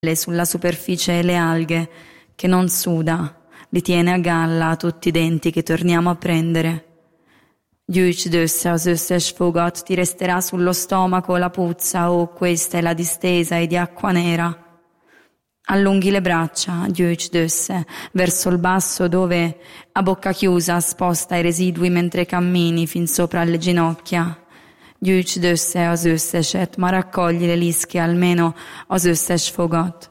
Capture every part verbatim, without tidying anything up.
sulla superficie le alghe, che non suda, li tiene a galla tutti i denti che torniamo a prendere. Gyűjtsd össze az összes fogat, ti resterà sullo stomaco la puzza, oh, questa è la distesa e di acqua nera. Allunghi le braccia, gyűjtsd össze, verso il basso dove, a bocca chiusa, sposta i residui mentre cammini fin sopra le ginocchia. Gyűjtsd össze az összeset, ma raccogli le lische almeno az összes fogat.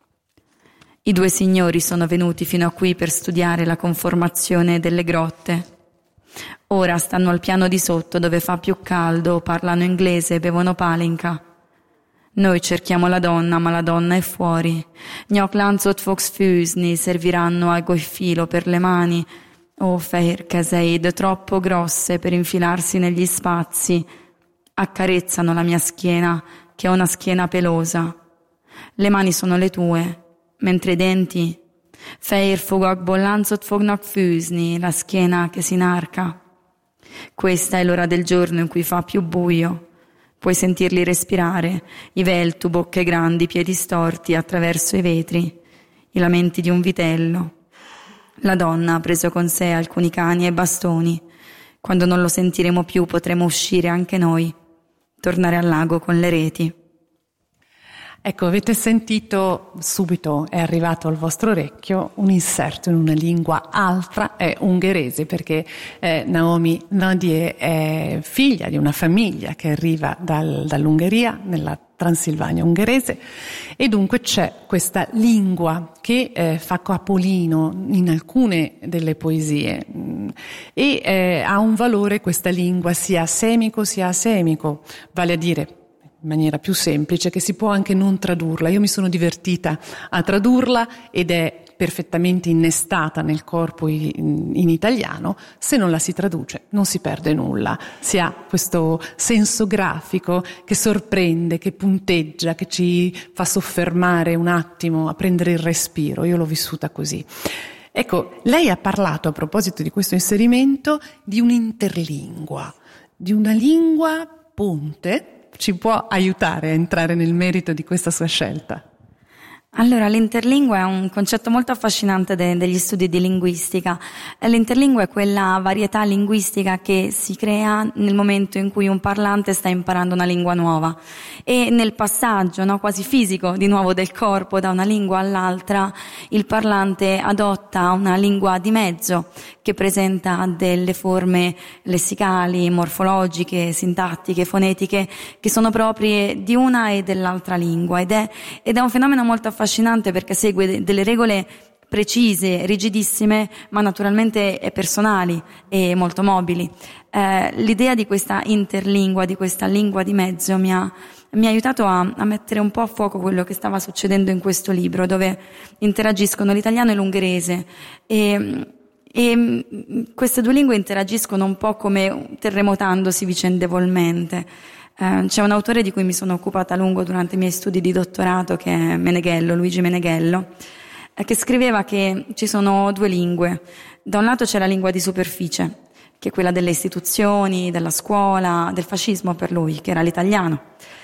I due signori sono venuti fino a qui per studiare la conformazione delle grotte. Ora stanno al piano di sotto dove fa più caldo, parlano inglese e bevono palinka. Noi cerchiamo la donna, ma la donna è fuori. Nyakláncot fogsz fűzni, serviranno ago e filo per le mani. Oh, fehér kezeid, troppo grosse per infilarsi negli spazi. Accarezzano la mia schiena, che è una schiena pelosa. Le mani sono le tue, mentre i denti... Fehér fogakból láncot fognak fűzni, la schiena che si inarca. Questa è l'ora del giorno in cui fa più buio. Puoi sentirli respirare, i veltu, bocche grandi, piedi storti attraverso i vetri, i lamenti di un vitello. La donna ha preso con sé alcuni cani e bastoni. Quando non lo sentiremo più potremo uscire anche noi, tornare al lago con le reti. Ecco, avete sentito, subito è arrivato al vostro orecchio un inserto in una lingua altra, è ungherese, perché eh, Naomi Nadie è figlia di una famiglia che arriva dal, dall'Ungheria, nella Transilvania ungherese, e dunque c'è questa lingua che eh, fa capolino in alcune delle poesie e eh, ha un valore, questa lingua, sia semico sia asemico, vale a dire, in maniera più semplice, che si può anche non tradurla. Io mi sono divertita a tradurla ed è perfettamente innestata nel corpo in, in italiano. Se non la si traduce non si perde nulla, si ha questo senso grafico che sorprende, che punteggia, che ci fa soffermare un attimo a prendere il respiro. Io l'ho vissuta così. Ecco, lei ha parlato, a proposito di questo inserimento, di un'interlingua, di una lingua ponte. Ci può aiutare a entrare nel merito di questa sua scelta? Allora, l'interlingua è un concetto molto affascinante de- degli studi di linguistica. L'interlingua è quella varietà linguistica che si crea nel momento in cui un parlante sta imparando una lingua nuova e nel passaggio, no, quasi fisico di nuovo del corpo da una lingua all'altra, il parlante adotta una lingua di mezzo che presenta delle forme lessicali, morfologiche, sintattiche, fonetiche che sono proprie di una e dell'altra lingua ed è, ed è un fenomeno molto affascinante affascinante perché segue delle regole precise, rigidissime, ma naturalmente personali e molto mobili. Eh, l'idea di questa interlingua, di questa lingua di mezzo mi ha, mi ha aiutato a, a mettere un po' a fuoco quello che stava succedendo in questo libro, dove interagiscono l'italiano e l'ungherese e, e queste due lingue interagiscono un po' come terremotandosi vicendevolmente. Uh, c'è un autore di cui mi sono occupata a lungo durante i miei studi di dottorato, che è Meneghello, Luigi Meneghello, eh, che scriveva che ci sono due lingue. Da un lato c'è la lingua di superficie, che è quella delle istituzioni, della scuola, del fascismo per lui, che era l'italiano.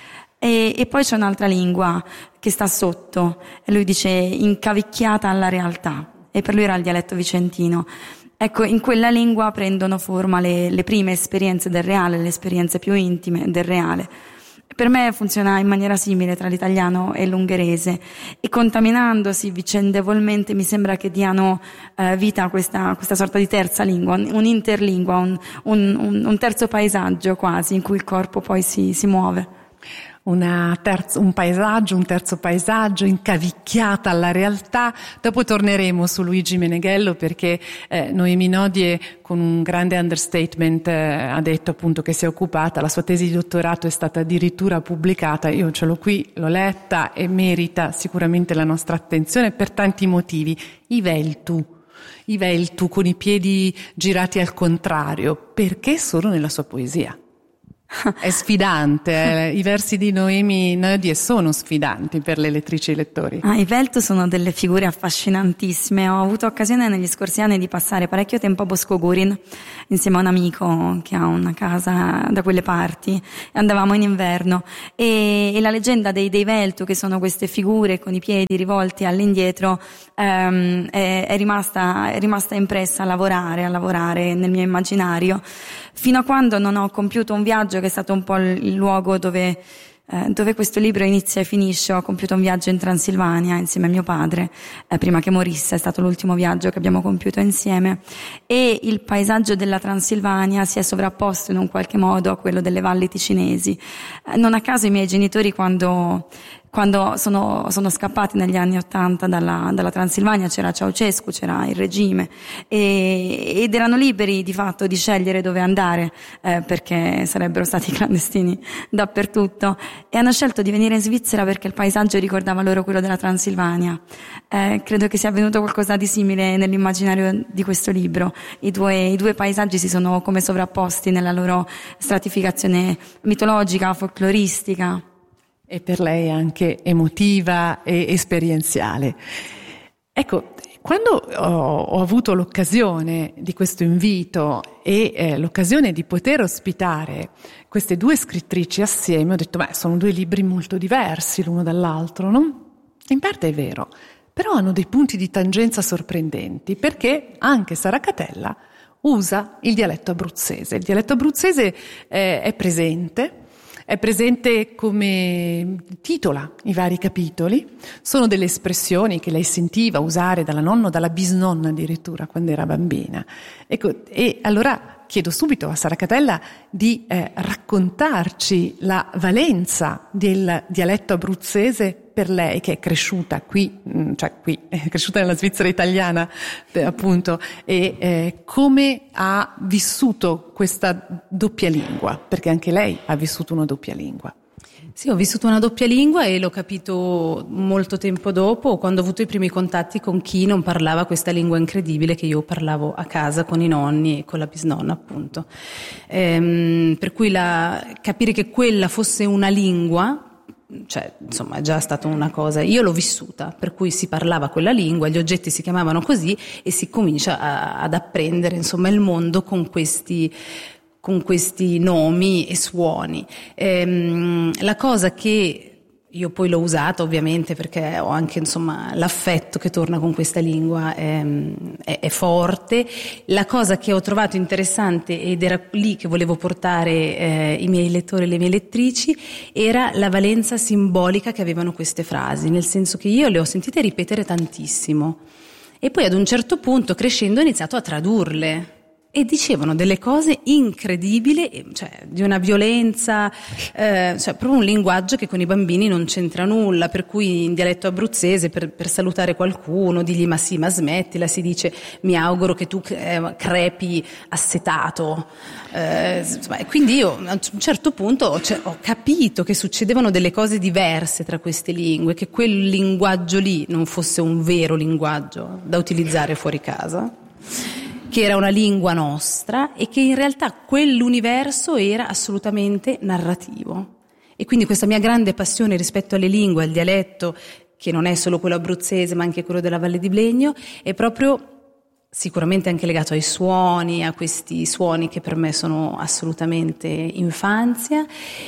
E, e poi c'è un'altra lingua che sta sotto, e lui dice incavicchiata alla realtà, e per lui era il dialetto vicentino. Ecco, in quella lingua prendono forma le, le prime esperienze del reale, le esperienze più intime del reale. Per me funziona in maniera simile tra l'italiano e l'ungherese e contaminandosi vicendevolmente mi sembra che diano eh, vita a questa, questa sorta di terza lingua, un'interlingua, un, un, un terzo paesaggio quasi in cui il corpo poi si, si muove. Una terzo, un paesaggio, un terzo paesaggio incavicchiata alla realtà. Dopo torneremo su Luigi Meneghello perché eh, Noemi Nadie con un grande understatement eh, ha detto appunto che si è occupata, la sua tesi di dottorato è stata addirittura pubblicata, io ce l'ho qui, l'ho letta e merita sicuramente la nostra attenzione per tanti motivi. I veltu, i veltu con i piedi girati al contrario, perché sono nella sua poesia? È sfidante, eh? I versi di Noemi Nadie sono sfidanti per le lettrici e i lettori. Ah, i Velto sono delle figure affascinantissime. Ho avuto occasione negli scorsi anni di passare parecchio tempo a Boscogurin insieme a un amico che ha una casa da quelle parti. Andavamo in inverno e, e la leggenda dei, dei Velto, che sono queste figure con i piedi rivolti all'indietro, ehm, è, è rimasta è rimasta impressa a lavorare, a lavorare nel mio immaginario, fino a quando non ho compiuto un viaggio che è stato un po' il luogo dove, eh, dove questo libro inizia e finisce. Ho compiuto un viaggio in Transilvania insieme a mio padre, eh, prima che morisse. È stato l'ultimo viaggio che abbiamo compiuto insieme, e il paesaggio della Transilvania si è sovrapposto in un qualche modo a quello delle valli ticinesi. Eh, non a caso i miei genitori, quando Quando sono, sono scappati negli anni Ottanta dalla, dalla Transilvania, c'era Ceausescu, c'era il regime, e, ed erano liberi di fatto di scegliere dove andare, eh, perché sarebbero stati clandestini dappertutto, e hanno scelto di venire in Svizzera perché il paesaggio ricordava loro quello della Transilvania. Eh, credo che sia avvenuto qualcosa di simile nell'immaginario di questo libro. I due, i due paesaggi si sono come sovrapposti nella loro stratificazione mitologica, folcloristica. E per lei anche emotiva e esperienziale. Ecco, quando ho, ho avuto l'occasione di questo invito e eh, l'occasione di poter ospitare queste due scrittrici assieme, ho detto, beh, sono due libri molto diversi l'uno dall'altro, no? In parte è vero, però hanno dei punti di tangenza sorprendenti, perché anche Sara Catella usa il dialetto abruzzese. Il dialetto abruzzese eh, è presente, È presente come titola i vari capitoli, sono delle espressioni che lei sentiva usare dalla nonna o dalla bisnonna addirittura quando era bambina. Ecco, e allora chiedo subito a Sara Catella di eh, raccontarci la valenza del dialetto abruzzese per lei, che è cresciuta qui, cioè qui, è cresciuta nella Svizzera italiana, eh, appunto, e eh, come ha vissuto questa doppia lingua, perché anche lei ha vissuto una doppia lingua. Sì, ho vissuto una doppia lingua e l'ho capito molto tempo dopo, quando ho avuto i primi contatti con chi non parlava questa lingua incredibile che io parlavo a casa con i nonni e con la bisnonna, appunto. Ehm, per cui la, capire che quella fosse una lingua, cioè, insomma, è già stata una cosa. Io l'ho vissuta, per cui si parlava quella lingua, gli oggetti si chiamavano così e si comincia a, ad apprendere, insomma, il mondo con questi con questi nomi e suoni. Ehm, la cosa che io poi l'ho usata ovviamente perché ho anche, insomma, l'affetto che torna con questa lingua è, è, è forte. La cosa che ho trovato interessante, ed era lì che volevo portare eh, i miei lettori e le mie lettrici, era la valenza simbolica che avevano queste frasi, nel senso che io le ho sentite ripetere tantissimo e poi ad un certo punto, crescendo, ho iniziato a tradurle. E dicevano delle cose incredibili, cioè di una violenza, eh, cioè proprio un linguaggio che con i bambini non c'entra nulla, per cui in dialetto abruzzese per, per salutare qualcuno digli ma sì, ma smettila, si dice mi auguro che tu eh, crepi assetato. Eh, insomma, e quindi io a un certo punto ho, cioè, ho capito che succedevano delle cose diverse tra queste lingue, che quel linguaggio lì non fosse un vero linguaggio da utilizzare fuori casa, che era una lingua nostra e che in realtà quell'universo era assolutamente narrativo. E quindi questa mia grande passione rispetto alle lingue, al dialetto, che non è solo quello abruzzese ma anche quello della Valle di Blegno, è proprio sicuramente anche legato ai suoni, a questi suoni che per me sono assolutamente infanzia,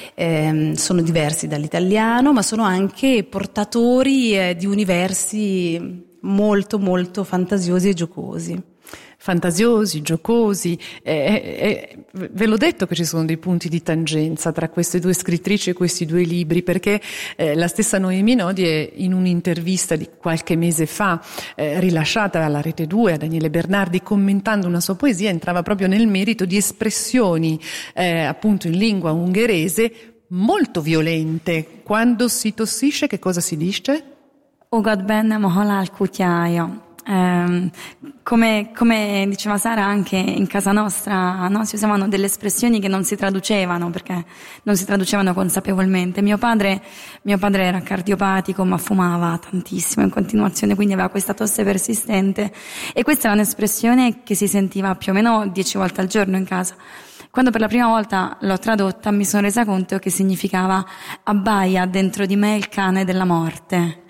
ehm, sono diversi dall'italiano, ma sono anche portatori eh, di universi molto molto fantasiosi e giocosi. Fantasiosi, giocosi, eh, eh, ve l'ho detto che ci sono dei punti di tangenza tra queste due scrittrici e questi due libri, perché eh, la stessa Noemi Nadie in un'intervista di qualche mese fa eh, rilasciata alla Rete due a Daniele Bernardi, commentando una sua poesia, entrava proprio nel merito di espressioni eh, appunto in lingua ungherese molto violente. Quando si tossisce che cosa si dice? Ugad bennem a halál kutyája. Eh, come, come diceva Sara, anche in casa nostra, no, si usavano delle espressioni che non si traducevano perché non si traducevano consapevolmente. Mio padre, mio padre era cardiopatico ma fumava tantissimo in continuazione, quindi aveva questa tosse persistente e questa era un'espressione che si sentiva più o meno dieci volte al giorno in casa. Quando per la prima volta l'ho tradotta mi sono resa conto che significava abbaia dentro di me il cane della morte.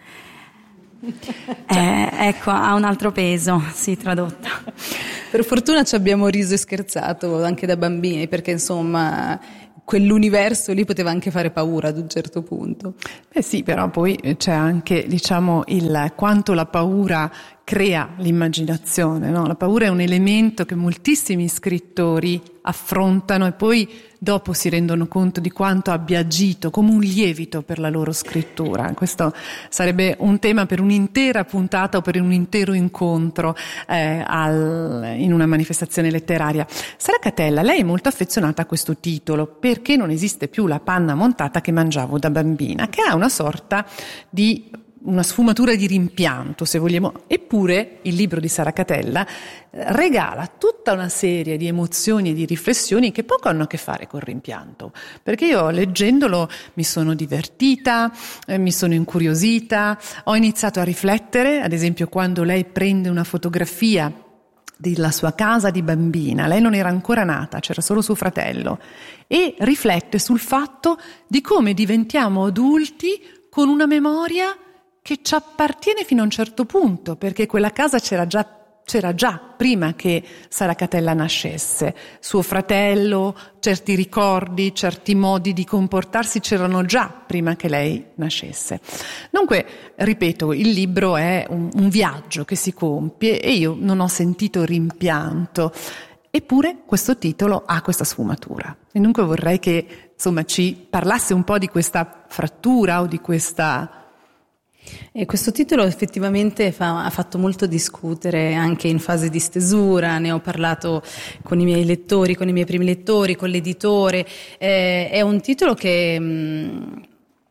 Eh, ecco, ha un altro peso, sì, tradotta. Per fortuna ci abbiamo riso e scherzato anche da bambini, perché insomma quell'universo lì poteva anche fare paura ad un certo punto. Beh sì, però poi c'è anche, diciamo, il quanto la paura crea l'immaginazione, no? La paura è un elemento che moltissimi scrittori affrontano e poi dopo si rendono conto di quanto abbia agito come un lievito per la loro scrittura. Questo sarebbe un tema per un'intera puntata o per un intero incontro eh, al, in una manifestazione letteraria. Sara Catella, lei è molto affezionata a questo titolo, Perché non esiste più la panna montata che mangiavo da bambina, che ha una sorta di una sfumatura di rimpianto, se vogliamo. Eppure il libro di Sara Catella regala tutta una serie di emozioni e di riflessioni che poco hanno a che fare col rimpianto, perché io leggendolo mi sono divertita, eh, mi sono incuriosita, ho iniziato a riflettere, ad esempio quando lei prende una fotografia della sua casa di bambina, lei non era ancora nata, c'era solo suo fratello, e riflette sul fatto di come diventiamo adulti con una memoria che ci appartiene fino a un certo punto, perché quella casa c'era già, c'era già prima che Sara Catella nascesse. Suo fratello, certi ricordi, certi modi di comportarsi c'erano già prima che lei nascesse. Dunque, ripeto, il libro è un, un viaggio che si compie e io non ho sentito rimpianto. Eppure questo titolo ha questa sfumatura. E dunque vorrei che, insomma, ci parlasse un po' di questa frattura o di questa... E questo titolo effettivamente fa, ha fatto molto discutere anche in fase di stesura, ne ho parlato con i miei lettori, con i miei primi lettori, con l'editore. Eh, è un titolo che mh,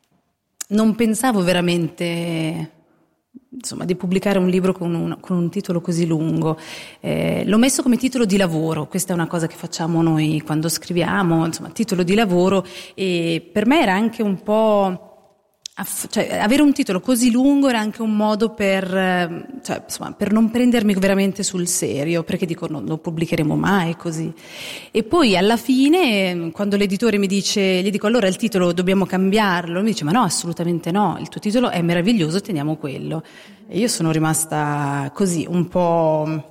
non pensavo veramente, insomma, di pubblicare un libro con un, con un titolo così lungo. Eh, l'ho messo come titolo di lavoro, questa è una cosa che facciamo noi quando scriviamo, insomma, titolo di lavoro, e per me era anche un po'... Cioè, avere un titolo così lungo era anche un modo per, cioè, insomma, per non prendermi veramente sul serio, perché dico non lo pubblicheremo mai così. E poi alla fine, quando l'editore mi dice, gli dico allora il titolo dobbiamo cambiarlo, mi dice ma no, assolutamente no, il tuo titolo è meraviglioso, teniamo quello. E io sono rimasta così un po'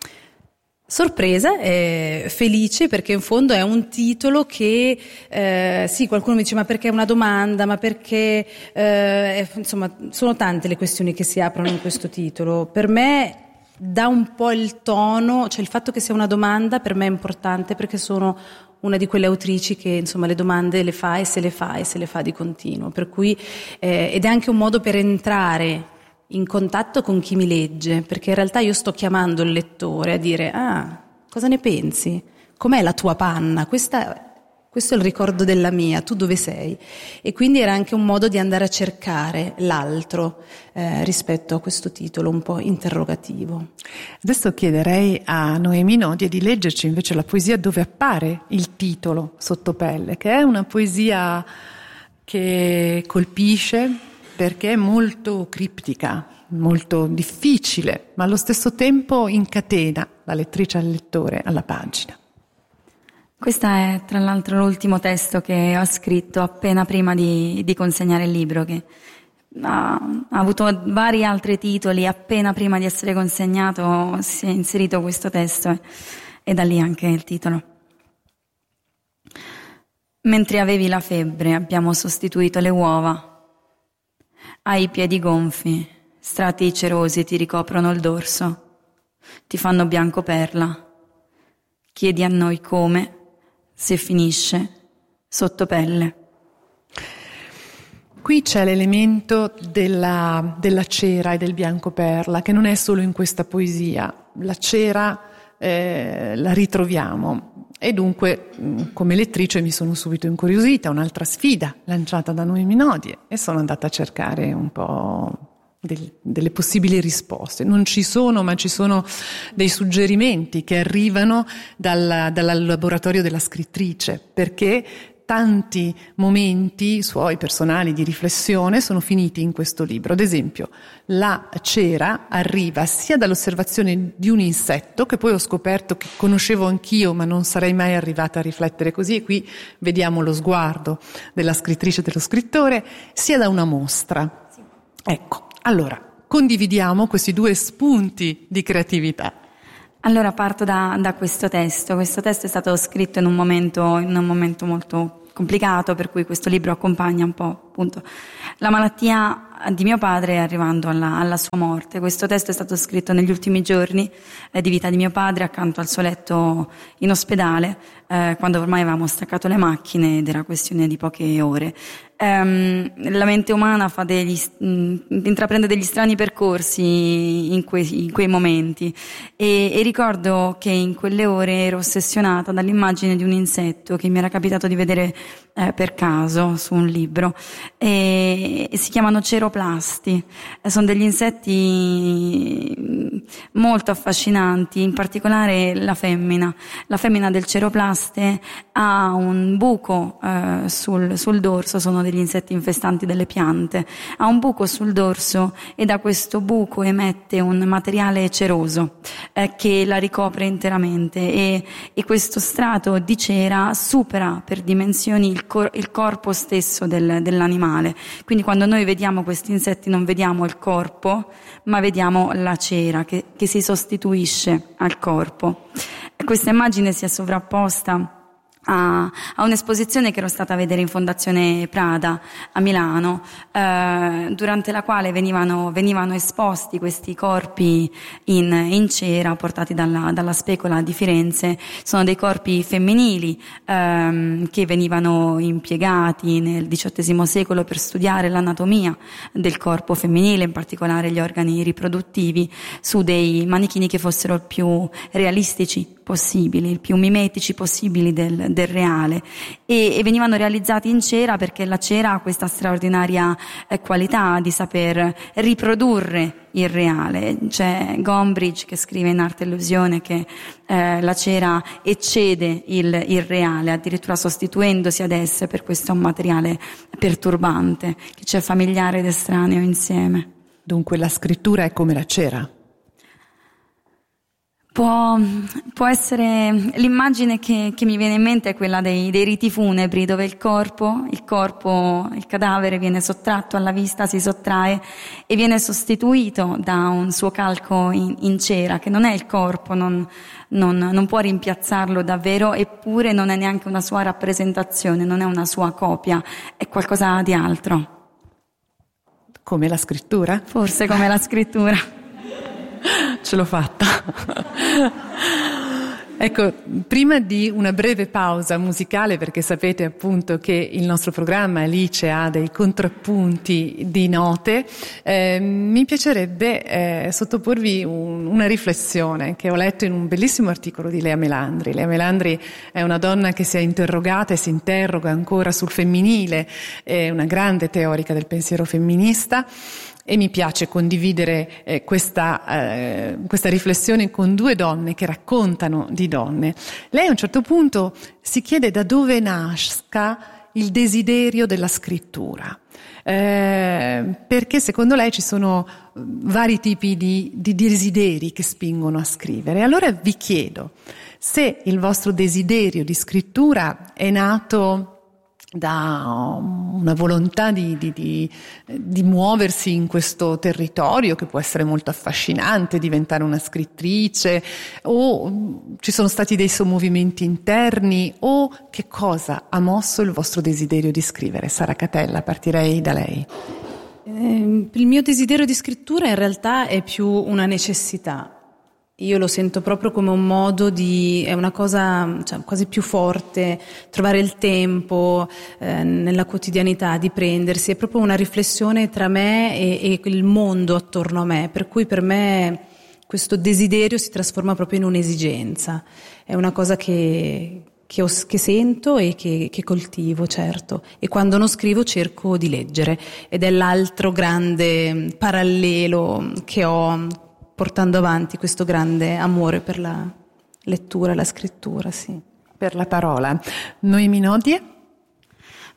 sorpresa e felice, perché in fondo è un titolo che eh, sì, qualcuno mi dice ma perché è una domanda, ma perché eh, insomma sono tante le questioni che si aprono in questo titolo. Per me dà un po' il tono, cioè il fatto che sia una domanda per me è importante, perché sono una di quelle autrici che insomma le domande le fa e se le fa e se le fa di continuo, per cui eh, ed è anche un modo per entrare in contatto con chi mi legge, perché in realtà io sto chiamando il lettore a dire ah, cosa ne pensi? Com'è la tua panna? Questa, questo è il ricordo della mia, tu dove sei? E quindi era anche un modo di andare a cercare l'altro eh, rispetto a questo titolo un po' interrogativo. Adesso chiederei a Noemi Nodie di leggerci invece la poesia dove appare il titolo Sottopelle, che è una poesia che colpisce, perché è molto criptica, molto difficile, ma allo stesso tempo incatena la lettrice al lettore alla pagina. Questo è tra l'altro l'ultimo testo che ho scritto appena prima di, di consegnare il libro, che ha, ha avuto vari altri titoli. Appena prima di essere consegnato si è inserito questo testo e, e da lì anche il titolo. Mentre avevi la febbre abbiamo sostituito le uova. Hai i piedi gonfi, strati cerosi ti ricoprono il dorso, ti fanno bianco perla. Chiedi a noi come, se finisce, sotto pelle. Qui c'è l'elemento della, della cera e del bianco perla, che non è solo in questa poesia. La cera eh, la ritroviamo. E dunque, come lettrice, mi sono subito incuriosita, un'altra sfida lanciata da Noemi Nodie, e sono andata a cercare un po' del, delle possibili risposte. Non ci sono, ma ci sono dei suggerimenti che arrivano dal, dal laboratorio della scrittrice, perché tanti momenti suoi personali di riflessione sono finiti in questo libro. Ad esempio, la cera arriva sia dall'osservazione di un insetto, che poi ho scoperto che conoscevo anch'io, ma non sarei mai arrivata a riflettere così, e qui vediamo lo sguardo della scrittrice e dello scrittore, sia da una mostra. Sì. Ecco, allora, condividiamo questi due spunti di creatività. Allora parto da, da questo testo. Questo testo è stato scritto in un momento, in un momento molto complicato, per cui questo libro accompagna un po' appunto la malattia di mio padre arrivando alla, alla sua morte. Questo testo è stato scritto negli ultimi giorni eh, di vita di mio padre, accanto al suo letto in ospedale, eh, quando ormai avevamo staccato le macchine ed era questione di poche ore. Um, la mente umana fa degli, mh, intraprende degli strani percorsi in quei, in quei momenti e, e ricordo che in quelle ore ero ossessionata dall'immagine di un insetto che mi era capitato di vedere eh, per caso su un libro e, e si chiamano ceroplasti. Eh, sono degli insetti molto affascinanti, in particolare la femmina. La femmina del ceroplaste ha un buco eh, sul, sul dorso, sono degli insetti infestanti delle piante, ha un buco sul dorso e da questo buco emette un materiale ceroso eh, che la ricopre interamente e, e questo strato di cera supera per dimensioni il, cor- il corpo stesso del, dell'animale. Quindi quando noi vediamo questi insetti non vediamo il corpo, ma vediamo la cera che, che si sostituisce al corpo. E questa immagine si è sovrapposta a, a un'esposizione che ero stata a vedere in Fondazione Prada a Milano, eh, durante la quale venivano, venivano esposti questi corpi in, in cera portati dalla, dalla Specola di Firenze. Sono dei corpi femminili ehm, che venivano impiegati nel diciottesimo secolo per studiare l'anatomia del corpo femminile, in particolare gli organi riproduttivi, su dei manichini che fossero il più realistici possibili, il più mimetici possibili del, del reale e, e venivano realizzati in cera perché la cera ha questa straordinaria eh, qualità di saper riprodurre il reale. C'è Gombrich che scrive in Arte e Illusione che eh, la cera eccede il, il reale, addirittura sostituendosi ad esse, per questo è un materiale perturbante che c'è familiare ed estraneo insieme. Dunque la scrittura è come la cera? Può, può essere, l'immagine che, che mi viene in mente è quella dei, dei riti funebri, dove il corpo, il corpo, il cadavere viene sottratto alla vista, si sottrae e viene sostituito da un suo calco in, in cera, che non è il corpo, non, non, non può rimpiazzarlo davvero, eppure non è neanche una sua rappresentazione, non è una sua copia, è qualcosa di altro. Come la scrittura? Forse come la scrittura. Ce l'ho fatta. Ecco, prima di una breve pausa musicale, perché sapete appunto che il nostro programma Alice ha dei contrappunti di note, eh, mi piacerebbe eh, sottoporvi un, una riflessione che ho letto in un bellissimo articolo di Lea Melandri. Lea Melandri è una donna che si è interrogata e si interroga ancora sul femminile, è una grande teorica del pensiero femminista. E mi piace condividere eh, questa, eh, questa riflessione con due donne che raccontano di donne. Lei a un certo punto si chiede da dove nasca il desiderio della scrittura, eh, perché secondo lei ci sono vari tipi di, di desideri che spingono a scrivere. Allora vi chiedo se il vostro desiderio di scrittura è nato da una volontà di, di, di, di muoversi in questo territorio che può essere molto affascinante, diventare una scrittrice, o ci sono stati dei sommovimenti interni, o che cosa ha mosso il vostro desiderio di scrivere? Sara Catella, partirei da lei. Eh, il mio desiderio di scrittura in realtà è più una necessità. Io lo sento proprio come un modo di, è una cosa cioè, quasi più forte, trovare il tempo eh, nella quotidianità di prendersi, è proprio una riflessione tra me e, e il mondo attorno a me, per cui per me questo desiderio si trasforma proprio in un'esigenza, è una cosa che, che, ho, che sento e che, che coltivo, certo, e quando non scrivo cerco di leggere, ed è l'altro grande parallelo che ho portando avanti questo grande amore per la lettura e la scrittura, sì. Per la parola. Noemi Nodie?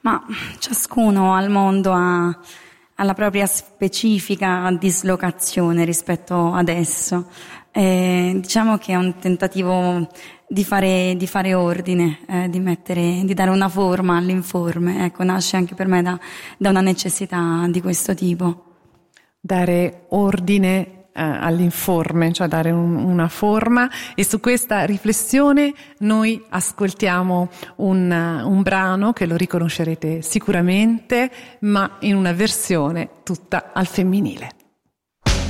Ma ciascuno al mondo ha, ha la propria specifica dislocazione rispetto ad esso. E diciamo che è un tentativo di fare, di fare ordine, eh, di mettere, di dare una forma all'informe. Ecco, nasce anche per me da, da una necessità di questo tipo. Dare ordine eh, all'informe, cioè dare un, una forma, e su questa riflessione noi ascoltiamo un, un brano che lo riconoscerete sicuramente, ma in una versione tutta al femminile.